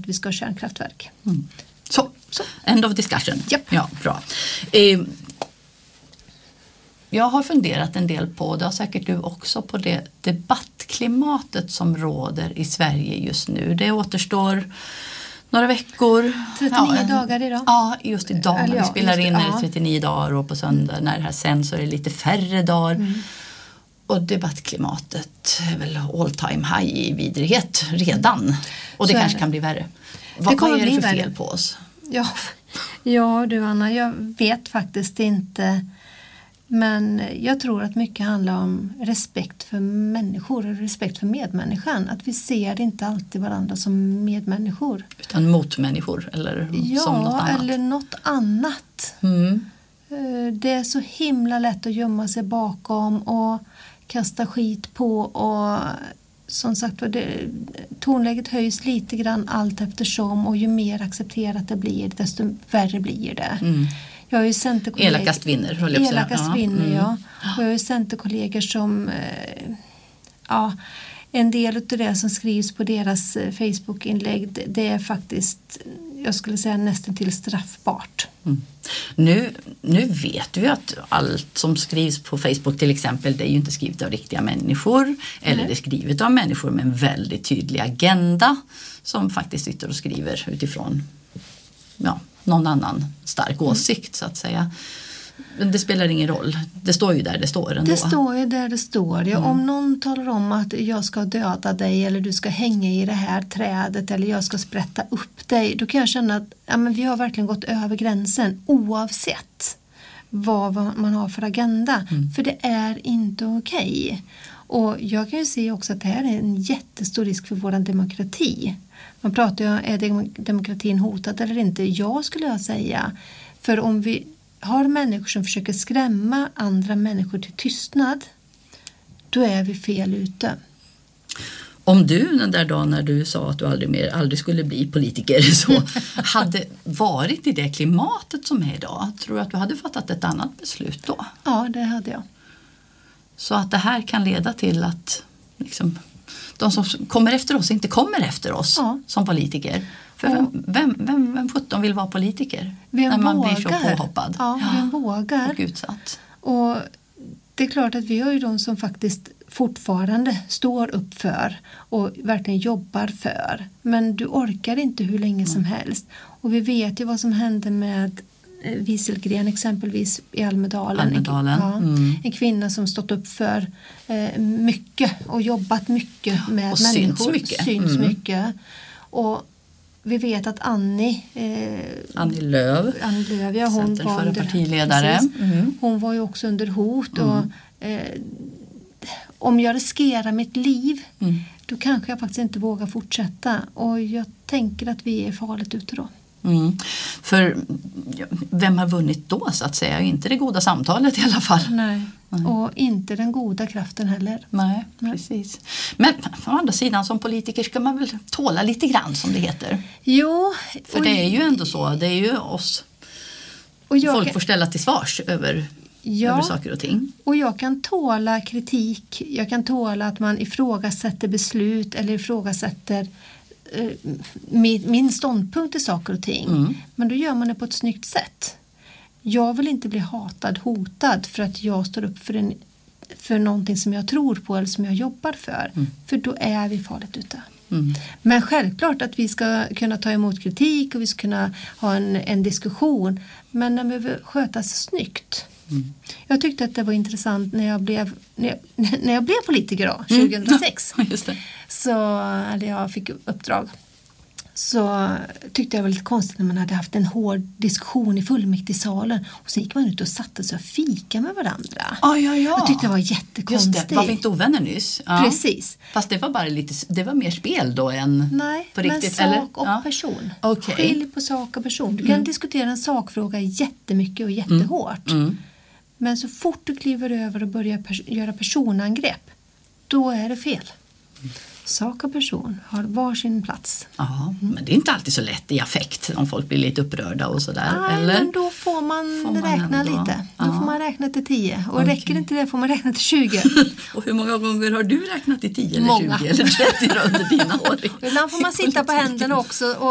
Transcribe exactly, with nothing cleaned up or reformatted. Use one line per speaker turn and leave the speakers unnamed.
att vi ska ha kärnkraftverk.
Mm. Så, så, end of discussion.
Yep.
Ja, bra. Eh, jag har funderat en del på, det har säkert du också, på det debattklimatet som råder i Sverige just nu. Det återstår några veckor.
trettionio
ja,
dagar idag.
Ja, just idag. Eller ja, vi spelar in
det,
ja. trettionio dagar och på söndag när det här sen så är det lite färre dagar. Mm. Och debattklimatet är väl all time high i vidrighet redan. Och det så kanske det kan bli värre. Vad, vad är det för fel värre. på oss?
Ja, ja du Anna, jag vet faktiskt inte. Men jag tror att mycket handlar om respekt för människor och respekt för medmänniskan. Att vi ser inte alltid varandra som medmänniskor.
Utan motmänniskor eller
ja,
som något annat.
Ja, eller något annat.
Mm.
Det är så himla lätt att gömma sig bakom och kasta skit på. Och som sagt, det, tonläget höjs lite grann allt eftersom. Och ju mer accepterat det blir, desto värre blir det.
Mm.
Jag har ju centerkollegor,
elakast vinner, höll jag
elakast
ja.
vinner,
mm.
ja. Och jag har ju centerkollegor som, eh, ja, en del av det som skrivs på deras Facebook-inlägg, det, det är faktiskt, jag skulle säga nästan till straffbart.
Mm. Nu, nu vet vi att allt som skrivs på Facebook till exempel, det är ju inte skrivet av riktiga människor. Mm. Eller det är skrivet av människor med en väldigt tydlig agenda som faktiskt sitter och skriver utifrån, ja, någon annan stark åsikt så att säga. Men det spelar ingen roll. Det står ju där det står ändå.
Det står ju där det står. Ja, mm. Om någon talar om att jag ska döda dig eller du ska hänga i det här trädet eller jag ska sprätta upp dig, då kan jag känna att ja, men vi har verkligen gått över gränsen oavsett vad man har för agenda. Mm. För det är inte okej. Och jag kan ju se också att det här är en jättestor risk för vår demokrati. Man pratar ju om, är demokratin hotad eller inte? Ja, skulle jag säga. För om vi har människor som försöker skrämma andra människor till tystnad, då är vi fel ute.
Om du den där dagen när du sa att du aldrig mer aldrig skulle bli politiker så hade varit i det klimatet som är idag, tror du att du hade fattat ett annat beslut då?
Ja, det hade jag. Så
att det här kan leda till att liksom, de som kommer efter oss inte kommer efter oss ja. som politiker. För vem, vem, vem, vem sjutton vill vara politiker
vem
när man
vågar?
blir så påhoppad?
Ja, vem vågar?
Och utsatt.
Och det är klart att vi har ju de som faktiskt fortfarande står upp för och verkligen jobbar för. Men du orkar inte hur länge som helst. Och vi vet ju vad som hände med Wieselgren exempelvis i Almedalen.
Almedalen.
En, ja, mm. en kvinna som stått upp för eh, mycket och jobbat mycket ja, med
och
människor.
Syns mycket.
Syns
mm.
mycket. Och vi vet att Annie, eh,
Annie Lööf,
Annie Lööf ja, hon
Center
var
förra
under,
partiledare. Mm.
Hon var ju också under hot.
Mm.
Och, eh, om jag riskerar mitt liv
mm.
då kanske jag faktiskt inte vågar fortsätta. Och jag tänker att vi är farligt ute då.
Mm. För vem har vunnit då så att säga? Inte det goda samtalet i alla fall.
Nej, Nej. Och inte den goda kraften heller.
Nej, Nej, precis. Men å andra sidan som politiker ska man väl tåla lite grann som det heter.
Jo.
För det är ju ändå så, det är ju oss. Och jag folk kan... får ställa till svars över, ja, över saker och ting.
Och jag kan tåla kritik, jag kan tåla att man ifrågasätter beslut eller ifrågasätter Min, min ståndpunkt i saker och ting.
Mm.
Men då gör man det på ett snyggt sätt. Jag vill inte bli hatad, hotad för att jag står upp för, en, för någonting som jag tror på eller som jag jobbar för.
Mm.
För då är vi farligt ute.
Mm.
Men självklart att vi ska kunna ta emot kritik och vi ska kunna ha en, en diskussion. Men den behöver skötas snyggt.
Mm.
Jag tyckte att det var intressant när jag blev, när jag, när jag blev politiker då, tjugohundrasex.
Mm. Just det.
Så, eller jag fick uppdrag. Så tyckte jag var lite konstigt när man hade haft en hård diskussion i fullmäktigesalen. Och så gick man ut och satte sig och fika med varandra.
Ah, ja, ja.
Jag tyckte det var jättekonstigt.
Just det, var vi inte ovänner nyss? Ja.
Precis.
Fast det var bara lite, det var mer spel då än
Nej,
på riktigt.
men sak
eller?
och
ja.
person.
Okay.
Skilj på sak och person. Du kan
mm. diskutera
diskutera en sakfråga jättemycket och jättehårt.
Mm. Mm.
Men så fort du kliver över och börjar pers- göra personangrepp, då är det fel. Mm. Sak och person har varsin plats.
Ja, men det är inte alltid så lätt i affekt om folk blir lite upprörda och sådär.
Nej,
eller?
men då får man, får man räkna ändå lite. Då
ja.
får man räkna till tio. Och
okay.
räcker inte det får man räkna till tjugo.
Och hur många gånger har du räknat till tio eller
många.
tjugo eller trettio under dina år?
Ibland får man sitta på händerna också. Och